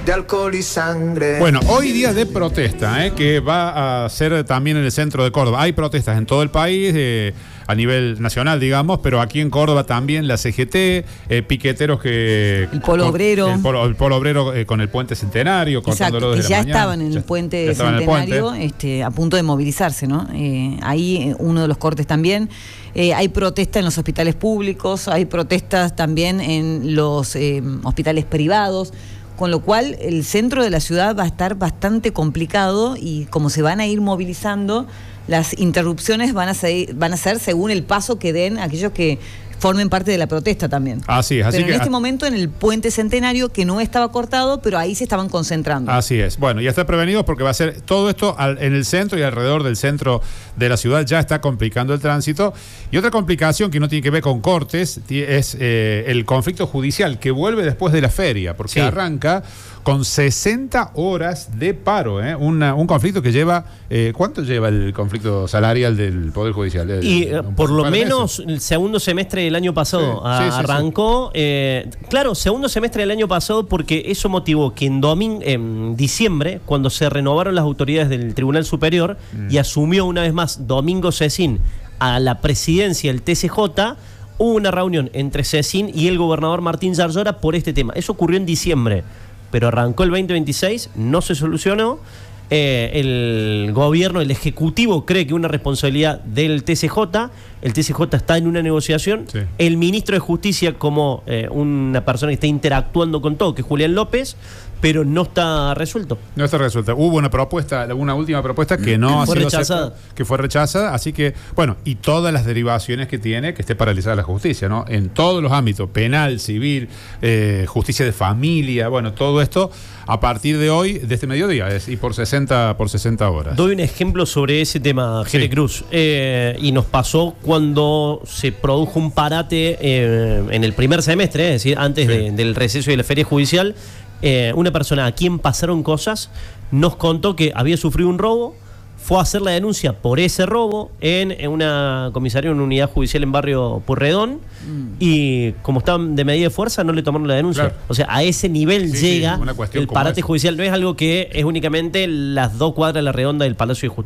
de alcohol y sangre. Bueno, hoy día de protesta, que va a ser también en el centro de Córdoba. Hay protestas en todo el país, a nivel nacional, digamos, pero aquí en Córdoba también la CGT, piqueteros que... El Polo Obrero. El Polo Obrero con el Puente Centenario, cortándolo desde la mañana. Ya estaban en el Puente Centenario, a punto de movilizarse, ¿no? Ahí uno de los cortes también. Hay protesta en los hospitales públicos, hay protestas también en los hospitales privados, con lo cual el centro de la ciudad va a estar bastante complicado y como se van a ir movilizando, las interrupciones van a ser según el paso que den aquellos que formen parte de la protesta también. Así es. Pero en este momento en el Puente Centenario, que no estaba cortado, pero ahí se estaban concentrando. Así es. Bueno, ya está prevenido porque va a ser todo esto en el centro y alrededor del centro de la ciudad. Ya está complicando el tránsito. Y otra complicación que no tiene que ver con cortes es el conflicto judicial que vuelve después de la feria, porque arranca con 60 horas de paro. Un conflicto que lleva... ¿Cuánto lleva el conflicto salarial del Poder Judicial? Por lo menos el segundo semestre del año pasado arrancó. Claro, segundo semestre del año pasado, porque eso motivó que en diciembre, cuando se renovaron las autoridades del Tribunal Superior y asumió una vez más Domingo Cecín a la presidencia del TCJ, hubo una reunión entre Cecín y el gobernador Martín Zarzora por este tema. Eso ocurrió en diciembre, pero arrancó el 2026, no se solucionó. El gobierno, el ejecutivo cree que es una responsabilidad del TCJ. El TCJ está en una negociación. El ministro de Justicia, como una persona que está interactuando con todo, que es Julián López, pero no está resuelto. No está resuelto. Hubo una última propuesta que no fue rechazada. Que fue rechazada, así que, bueno, y todas las derivaciones que tiene que esté paralizada la justicia, ¿no? En todos los ámbitos, penal, civil, justicia de familia, bueno, todo esto a partir de hoy, de este mediodía, y por 60 horas. Doy un ejemplo sobre ese tema, Jere Cruz. Y nos pasó cuando se produjo un parate en el primer semestre, es decir, antes del receso y de la feria judicial. Una persona a quien pasaron cosas nos contó que había sufrido un robo, fue a hacer la denuncia por ese robo en una comisaría, en una unidad judicial en barrio Pueyrredón, y como estaban de medida de fuerza no le tomaron la denuncia. Claro. O sea, a ese nivel llega el parate judicial. No es algo que es únicamente las 2 cuadras de la redonda del Palacio de Justicia.